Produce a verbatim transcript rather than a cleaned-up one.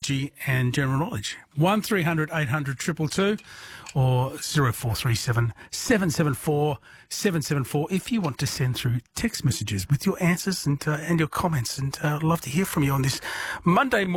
technology and general knowledge. one three hundred eight hundred two two two or zero four three seven seven seven four seven seven four if you want to send through text messages with your answers and, uh, and your comments. And uh, I'd love to hear from you on this Monday morning.